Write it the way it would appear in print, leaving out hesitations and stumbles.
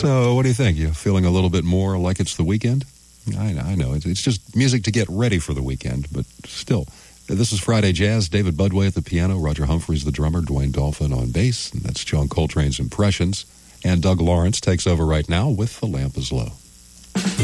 So what do you think? You feeling a little bit more like it's the weekend? I know. It's just music to get ready for the weekend, but still. This is Friday Jazz. David Budway at the piano, Roger Humphreys the drummer, Dwayne Dolphin on bass, and that's John Coltrane's Impressions. And Doug Lawrence takes over right now with The Lamp is Low.